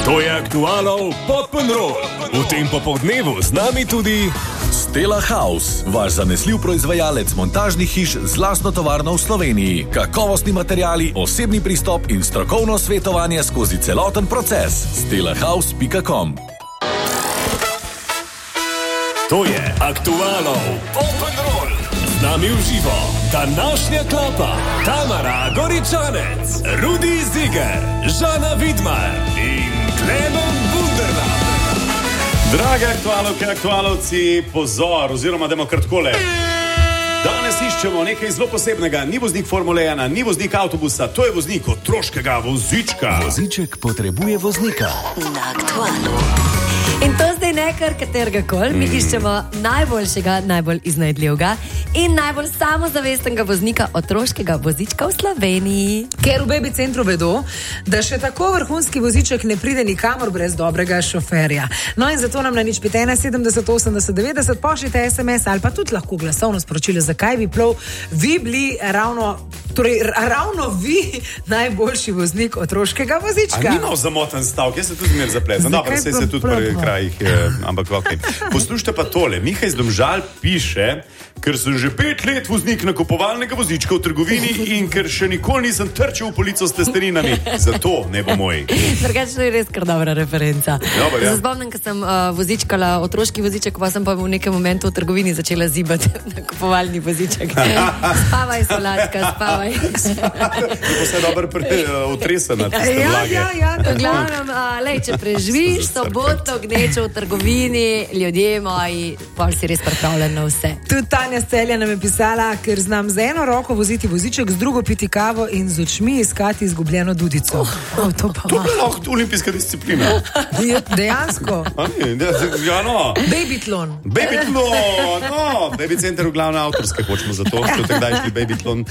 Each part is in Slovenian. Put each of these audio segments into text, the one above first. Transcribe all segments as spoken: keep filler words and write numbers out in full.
To je Aktualov Podpenrol. V tem popoldnevu z nami tudi Stella House, vaš zanesljiv proizvajalec montažnih hiš z lastno tovarno v Sloveniji. Kakovostni materiali, osebni pristop in strokovno svetovanje skozi celoten proces. stella house pika com. To je Aktualov Podpenrol. Z nami v živo današnja klapa: Tamara Goričanec, Rudi Ziger, Žana Vidmar in Klemen Bunderla. Drage aktualovke, aktualovci, pozor, oziroma dajmo kar takole. Danes iščemo nekaj zelo posebnega. Ni voznik Formule ena, ni voznik avtobusa, to je voznik otroškega vozička. Voziček potrebuje voznika. Na Aktualu. In to zdaj ne kar katerega kol, mi iščemo najboljšega, najbolj iznajdljivega in najbolj samozavestnega voznika otroškega vozička v Sloveniji. Ker v Baby Centru vedo, da še tako vrhunski voziček ne pride nikamor brez dobrega šoferja. No in zato nam na nič pet ena sedemdeset osemdeset devetdeset pošljite es em es ali pa tudi lahko glasovno sporočilo, zakaj bi plov vi bili ravno, torej ravno vi najboljši voznik otroškega vozička. A nima zamoten stavk, jaz se tudi mer zapletam. Dobro, se se tudi pri krajih, je, ampak ok. Poslušajte pa tole, Miha iz Domžal piše, ker sem že pet let voznik nakupovalnega vozička v trgovini in ker še nikoli nisem trčil v polico s testerinami. Zato ne bo moj. Drugače je res kar dobra referenca. Dobar, ja. Se spomnim, ko sem uh, vozičkala otroški voziček, pa sem pa v nekem momentu v trgovini začela zibati nakupovalni voziček. Spavaj, solačka, spavaj. Tako se je dobro utresena. Ja, ja, ja. V glavnem, uh, lej, če preživiš soboto gnečo v trgovini, ljudje moji, pa si res pripravljen na vse. Tudi Tanja Stelja nam je pisala, ker znam z eno roko voziti voziček, z drugo piti kavo in z očmi iskati izgubljeno dudico. Oh, oh, to pa to je lahko olimpijska disciplina. Je, dejansko. Ja, no. Babytlon. Babytlon, no. Baby Center v glavne avtorske hočemo za to, če te kdaj šli Babytlon.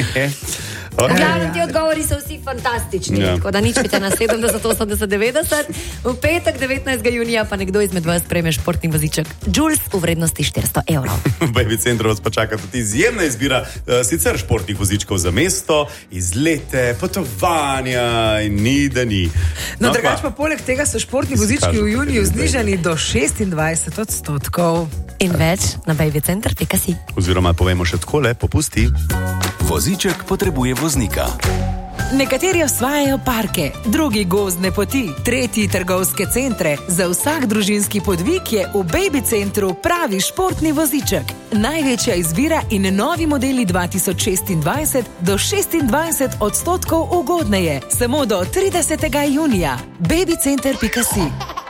Okay. Glavno, ti odgovori so vsi fantastični, ja. Tako da nič pite na sedemdeset osemdeset devetdeset. V petek devetnajstega junija pa nekdo izmed vas prejme športni voziček Jules v vrednosti štiristo evrov. V Baby Centru vas pa čaka tudi izjemna izbira uh, sicer športnih vozičkov za mesto, izlete, potovanja in ni da ni. No, no drugač pa poleg tega so športni vozički v juniju znižani do šestindvajset odstotkov. In več na babycenter pika si. Oziroma povemo še takole, popusti. Voziček potrebuje voznika. Nekateri osvajajo parke, drugi gozdne poti, tretji trgovske centre. Za vsak družinski podvig je v Baby Centru pravi športni voziček. Največja izbira in novi modeli dva tisoč šestindvajset do šestindvajset odstotkov ugodneje. Samo do tridesetega junija. babycenter pika si.